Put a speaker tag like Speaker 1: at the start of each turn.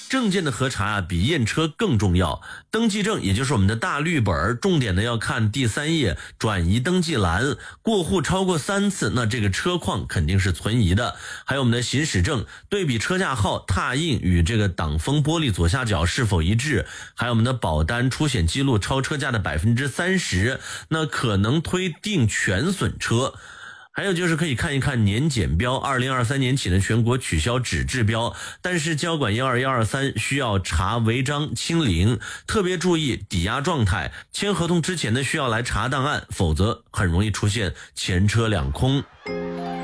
Speaker 1: 证件的核查啊，比验车更重要。登记证也就是我们的大绿本，重点的要看第3页转移登记栏，过户超过3次，那这个车况肯定是存疑的。还有我们的行驶证，对比车架号、拓印与这个挡风玻璃左下角是否一致，还有我们的保单出险记录超车价的30%，那可能推定全损车。还有就是可以看一看年检标，2023年起呢全国取消纸质标，但是交管12123需要查违章清零，特别注意抵押状态，签合同之前呢需要来查档案，否则很容易出现前车两空。